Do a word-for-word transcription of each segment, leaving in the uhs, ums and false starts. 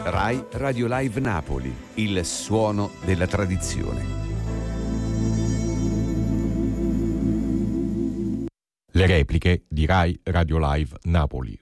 Rai Radio Live Napoli, il suono della tradizione. Le repliche di Rai Radio Live Napoli.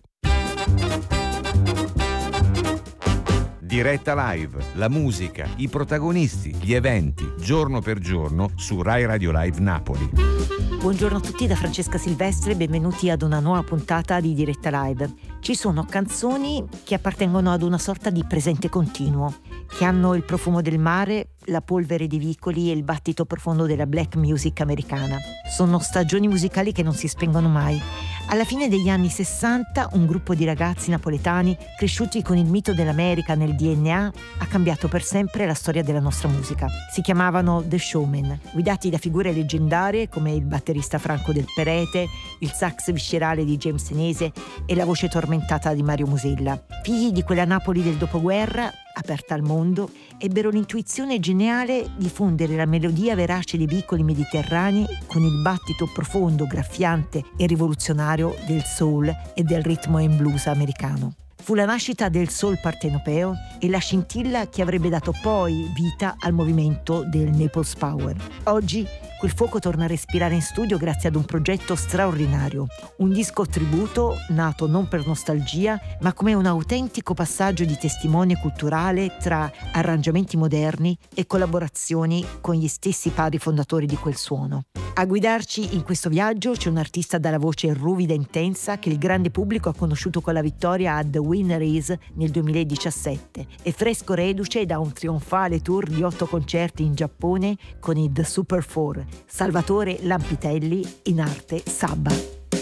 Diretta live, la musica, i protagonisti, gli eventi, giorno per giorno su Rai Radio Live Napoli. Buongiorno a tutti da Francesca Silvestre e benvenuti ad una nuova puntata di Diretta Live. Ci sono canzoni che appartengono ad una sorta di presente continuo, che hanno il profumo del mare, la polvere dei vicoli e il battito profondo della black music americana. Sono stagioni musicali che non si spengono mai. Alla fine degli anni sessanta, un gruppo di ragazzi napoletani cresciuti con il mito dell'America nel D N A ha cambiato per sempre la storia della nostra musica. Si chiamavano The Showmen, guidati da figure leggendarie come il batterista Franco Del Perete, il sax viscerale di James Senese e la voce tormentata di Mario Musella. Figli di quella Napoli del dopoguerra, aperta al mondo, ebbero l'intuizione geniale di fondere la melodia verace dei vicoli mediterranei con il battito profondo, graffiante e rivoluzionario del soul e del ritmo and blues americano. Fu la nascita del soul partenopeo e la scintilla che avrebbe dato poi vita al movimento del Naples Power. Oggi quel fuoco torna a respirare in studio grazie ad un progetto straordinario, un disco tributo nato non per nostalgia, ma come un autentico passaggio di testimone culturale tra arrangiamenti moderni e collaborazioni con gli stessi padri fondatori di quel suono. A guidarci in questo viaggio c'è un artista dalla voce ruvida e intensa che il grande pubblico ha conosciuto con la vittoria a The Winner Is nel duemiladiciassette e fresco reduce da un trionfale tour di otto concerti in Giappone con i The Super Four, Salvatore Lampitelli, in arte Sabba.